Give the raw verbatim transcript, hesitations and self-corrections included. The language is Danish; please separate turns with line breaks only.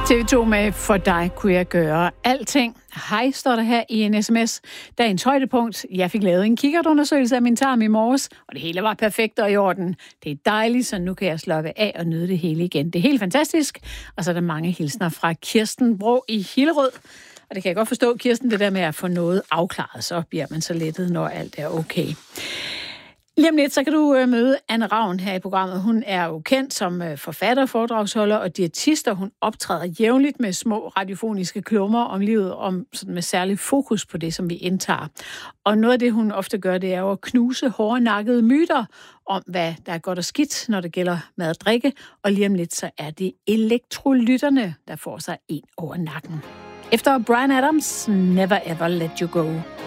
T V to med For dig kunne jeg gøre alting. Hej, står der her i en sms. Dagens højdepunkt. Jeg fik lavet en kikkertundersøgelse af min tarm i morges, og det hele var perfekt og i orden. Det er dejligt, så nu kan jeg slukke af og nyde det hele igen. Det er helt fantastisk. Og så er der mange hilsner fra Kirsten Bro i Hillerød. Og det kan jeg godt forstå, Kirsten, det der med at få noget afklaret, så bliver man så lettet, når alt er okay. Lige om lidt, så kan du møde Anne Ravn her i programmet. Hun er jo kendt som forfatter, foredragsholder og diætist, og hun optræder jævnligt med små radiofoniske klummer om livet, om sådan med særlig fokus på det, som vi indtager. Og noget af det, hun ofte gør, det er jo at knuse hårdnakkede myter om, hvad der er godt og skidt, når det gælder mad og drikke. Og lige om lidt, så er det elektrolytterne, der får sig en over nakken. Efter Bryan Adams, Never Ever Let You Go.